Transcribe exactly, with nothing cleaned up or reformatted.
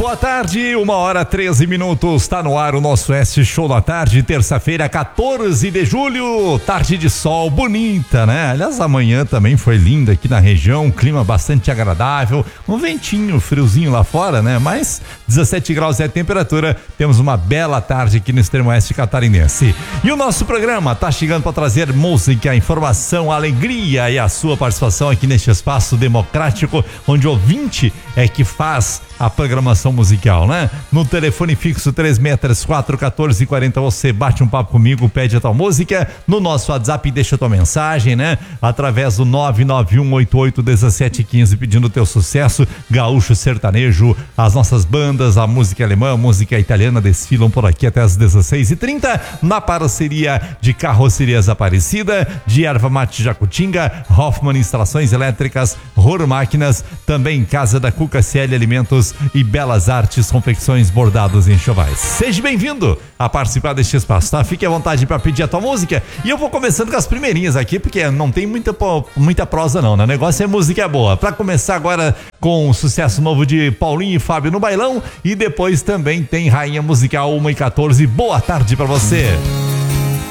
boa tarde, uma hora treze minutos, tá no ar o nosso S Show da Tarde, terça-feira, quatorze de julho, tarde de sol, bonita, né? Aliás, amanhã também foi linda aqui na região, clima bastante agradável, um ventinho friozinho lá fora, né? Mas dezessete graus é a temperatura, temos uma bela tarde aqui no extremo oeste catarinense. E o nosso programa tá chegando para trazer música, informação, alegria e a sua participação aqui neste espaço democrático, onde o ouvinte é que faz a programação musical, né? No telefone fixo três seis três quatro, um quatro quatro zero, você bate um papo comigo, pede a tua música, no nosso WhatsApp deixa a tua mensagem, né? Através do nove nove um oito oito um sete um cinco, pedindo o teu sucesso, gaúcho, sertanejo, as nossas bandas, a música alemã, a música italiana desfilam por aqui até as dezesseis e trinta, na parceria de Carrocerias Aparecida, de Erva Mate Jacutinga, Hoffman Instalações Elétricas, Ror Máquinas, também Casa da Cuca C L Alimentos e Belas Artes, confecções, bordados e enxovais. Seja bem-vindo a participar deste espaço, tá? Fique à vontade para pedir a tua música e eu vou começando com as primeirinhas aqui, porque não tem muita, muita prosa não, né? O negócio é música boa. Para começar agora com o sucesso novo de Paulinho e Fábio no Bailão, e depois também tem Rainha Musical uma e quatorze. Boa tarde para você.